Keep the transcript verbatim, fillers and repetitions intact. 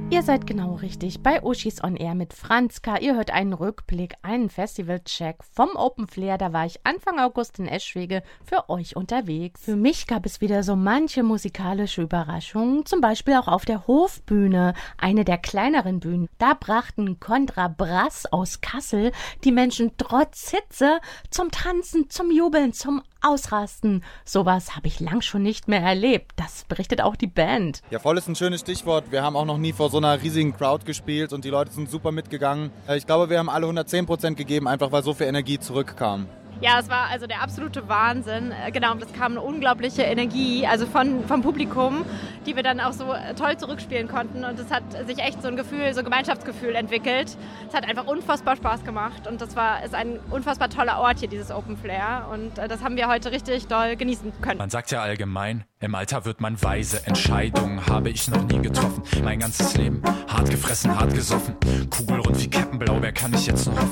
Ihr seid genau richtig bei Uschis on Air mit Franzka. Ihr hört einen Rückblick, einen Festivalcheck vom Open Flair. Da war ich Anfang August in Eschwege für euch unterwegs. Für mich gab es wieder so manche musikalische Überraschungen, zum Beispiel auch auf der Hofbühne, eine der kleineren Bühnen. Da brachten Contra Brass aus Kassel die Menschen trotz Hitze zum Tanzen, zum Jubeln, zum Ausrasten. Sowas habe ich lang schon nicht mehr erlebt. Das berichtet auch die Band. Ja, voll ist ein schönes Stichwort. Wir haben auch noch nie vor so einer riesigen Crowd gespielt und die Leute sind super mitgegangen. Ich glaube, wir haben alle hundertzehn Prozent gegeben, einfach weil so viel Energie zurückkam. Ja, es war also der absolute Wahnsinn. Genau, es kam eine unglaubliche Energie, also von, vom Publikum, die wir dann auch so toll zurückspielen konnten. Und es hat sich echt so ein Gefühl, so ein Gemeinschaftsgefühl entwickelt. Es hat einfach unfassbar Spaß gemacht und das war ist ein unfassbar toller Ort hier, dieses Open Flair. Und das haben wir heute richtig doll genießen können. Man sagt ja allgemein, im Alter wird man weise. Entscheidungen habe ich noch nie getroffen. Mein ganzes Leben hart gefressen, hart gesoffen. Kugelrund wie Captain Blaubeer kann ich jetzt noch